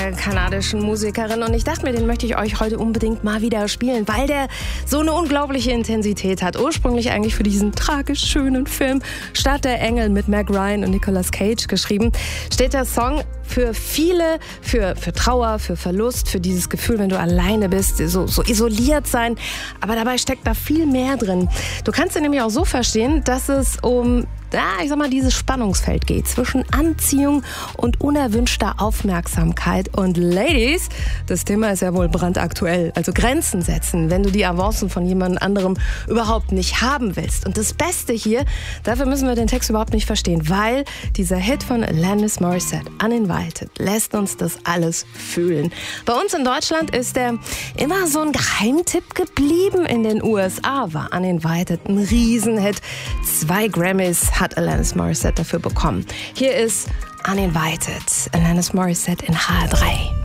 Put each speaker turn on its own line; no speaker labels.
Kanadischen Musikerin, und ich dachte mir, den möchte ich euch heute unbedingt mal wieder spielen, weil der so eine unglaubliche Intensität hat. Ursprünglich eigentlich für diesen tragisch schönen Film Stadt der Engel mit Meg Ryan und Nicolas Cage geschrieben, steht der Song für viele, für Trauer, für Verlust, für dieses Gefühl, wenn du alleine bist, so isoliert sein. Aber dabei steckt da viel mehr drin. Du kannst ihn nämlich auch so verstehen, dass es um dieses Spannungsfeld geht zwischen Anziehung und unerwünschter Aufmerksamkeit. Und Ladies, das Thema ist ja wohl brandaktuell. Also Grenzen setzen, wenn du die Avancen von jemand anderem überhaupt nicht haben willst. Und das Beste hier, dafür müssen wir den Text überhaupt nicht verstehen, weil dieser Hit von Alanis Morissette, Uninvited, lässt uns das alles fühlen. Bei uns in Deutschland ist er immer so ein Geheimtipp geblieben. In den USA war Uninvited ein Riesenhit. 2 Grammys hat Alanis Morissette dafür bekommen. Hier ist Uninvited, Alanis Morissette in HR3.